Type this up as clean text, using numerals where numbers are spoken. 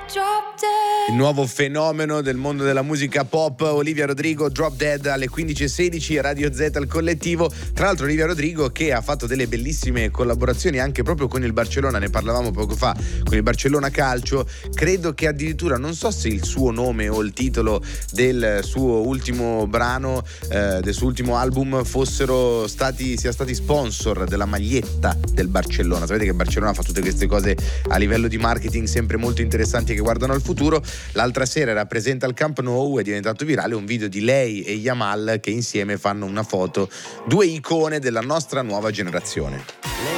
Il nuovo fenomeno del mondo della musica pop, Olivia Rodrigo, Drop Dead alle 15.16, Radio Z al collettivo. Tra l'altro Olivia Rodrigo che ha fatto delle bellissime collaborazioni anche proprio con il Barcellona, ne parlavamo poco fa, con il Barcellona Calcio. Credo che addirittura, non so se il suo nome o il titolo del suo ultimo brano, del suo ultimo album sia stati sponsor della maglietta del Barcellona. Sapete che Barcellona fa tutte queste cose a livello di marketing sempre molto interessanti che guardano al futuro. L'altra sera era presente al Camp Nou, è diventato virale un video di lei e Yamal che insieme fanno una foto, due icone della nostra nuova generazione.